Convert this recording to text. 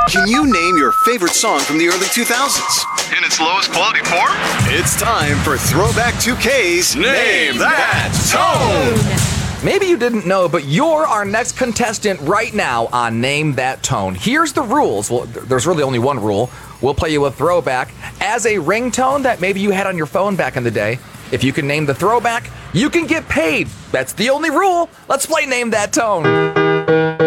Can you name your favorite song from the early 2000s? In its lowest quality form? It's time for Throwback 2K's Name That Tone! Maybe you didn't know, but you're our next contestant right now on Name That Tone. Here's the rules. Well, there's really only one rule. We'll play you a throwback as a ringtone that maybe you had on your phone back in the day. If you can name the throwback, you can get paid. That's the only rule. Let's play Name That Tone.